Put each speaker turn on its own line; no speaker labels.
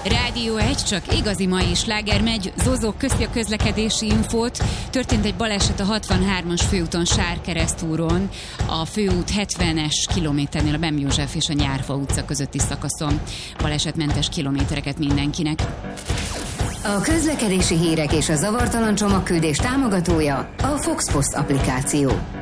Rádió 1, csak igazi mai sláger megy. Zozó köszi a közlekedési infót. Történt egy baleset a 63-as főúton Sárkeresztúron, a főút 70-es kilométernél a Bem József és a Nyárfa utca közötti szakaszon. Balesetmentes kilométereket mindenkinek.
A közlekedési hírek és a zavartalan csomagküldés támogatója a Fox Post applikáció.